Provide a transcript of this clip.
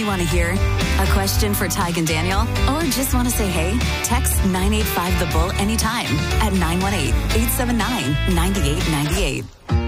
you want to hear? A question for Tig and Daniel? Or just want to say hey? Text 985 The Bull anytime at 918-879-9898.